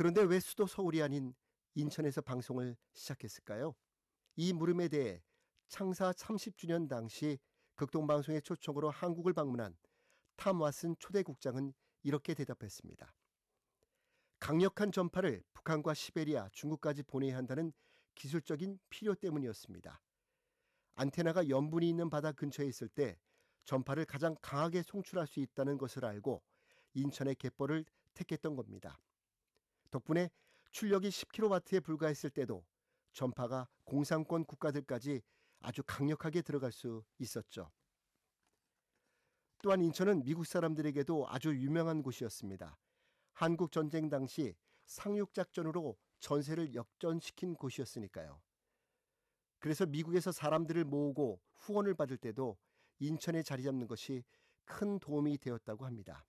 그런데 왜 수도 서울이 아닌 인천에서 방송을 시작했을까요? 이 물음에 대해 창사 30주년 당시 극동방송의 초청으로 한국을 방문한 탐 왓슨 초대국장은 이렇게 대답했습니다. 강력한 전파를 북한과 시베리아, 중국까지 보내야 한다는 기술적인 필요 때문이었습니다. 안테나가 염분이 있는 바다 근처에 있을 때 전파를 가장 강하게 송출할 수 있다는 것을 알고 인천의 갯벌을 택했던 겁니다. 덕분에 출력이 10kW에 불과했을 때도 전파가 공산권 국가들까지 아주 강력하게 들어갈 수 있었죠. 또한 인천은 미국 사람들에게도 아주 유명한 곳이었습니다. 한국 전쟁 당시 상륙작전으로 전세를 역전시킨 곳이었으니까요. 그래서 미국에서 사람들을 모으고 후원을 받을 때도 인천에 자리 잡는 것이 큰 도움이 되었다고 합니다.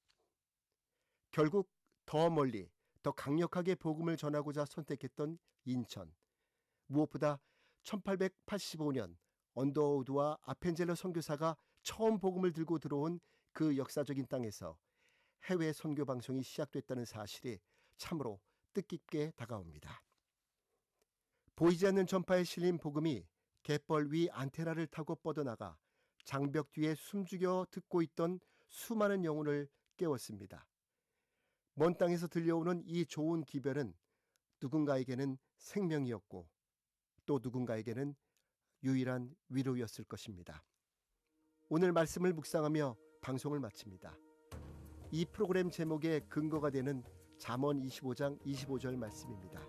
결국 더 멀리, 더 강력하게 복음을 전하고자 선택했던 인천. 무엇보다 1885년 언더우드와 아펜젤러 선교사가 처음 복음을 들고 들어온 그 역사적인 땅에서 해외 선교 방송이 시작됐다는 사실이 참으로 뜻깊게 다가옵니다. 보이지 않는 전파에 실린 복음이 갯벌 위 안테나를 타고 뻗어나가 장벽 뒤에 숨죽여 듣고 있던 수많은 영혼을 깨웠습니다. 먼 땅에서 들려오는 이 좋은 기별은 누군가에게는 생명이었고 또 누군가에게는 유일한 위로였을 것입니다. 오늘 말씀을 묵상하며 방송을 마칩니다. 이 프로그램 제목의 근거가 되는 잠언 25장 25절 말씀입니다.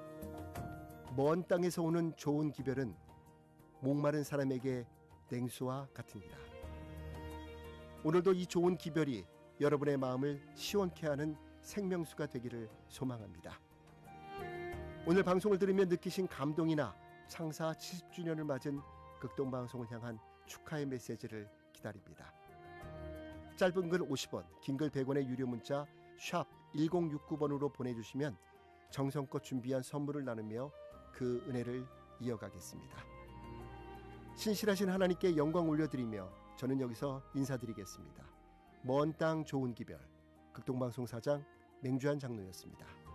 먼 땅에서 오는 좋은 기별은 목마른 사람에게 냉수와 같으니라. 오늘도 이 좋은 기별이 여러분의 마음을 시원케 하는 생명수가 되기를 소망합니다. 오늘 방송을 들으며 느끼신 감동이나 창사 70주년을 맞은 극동방송을 향한 축하의 메시지를 기다립니다. 짧은 글 50원, 긴 글 100원의 유료 문자 샵 1069번으로 보내주시면 정성껏 준비한 선물을 나누며 그 은혜를 이어가겠습니다. 신실하신 하나님께 영광 올려드리며 저는 여기서 인사드리겠습니다. 먼 땅 좋은 기별, 극동방송 사장 맹주한 장로였습니다.